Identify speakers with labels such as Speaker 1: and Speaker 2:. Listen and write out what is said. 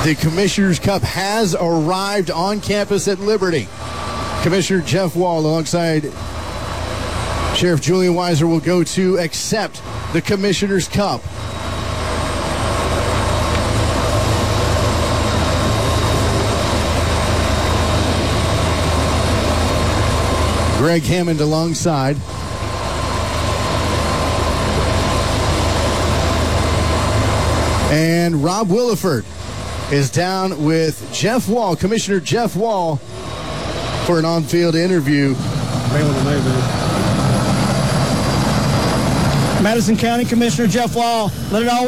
Speaker 1: The Commissioner's Cup has arrived on campus at Liberty. Commissioner Jeff Wall alongside Sheriff Julian Weiser will go to accept the Commissioner's Cup. Greg Hammond alongside. And Rob Williford is down with Jeff Wall, Commissioner Jeff Wall, for an on-field interview.
Speaker 2: Madison County Commissioner Jeff Wall, let it all